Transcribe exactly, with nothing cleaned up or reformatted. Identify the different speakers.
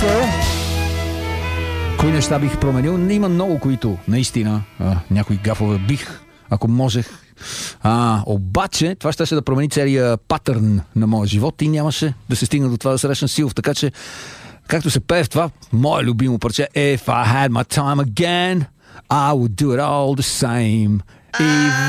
Speaker 1: мисля, кои неща бих променил. Има много, които наистина а, някои гафове бих, ако можех. А, обаче, това ще да промени целият патърн на моя живот и нямаше да се стигна до това да срещна Силов. Така че, както се пее в това, мое любимо парче, If I had my time again, I would do it all the same. If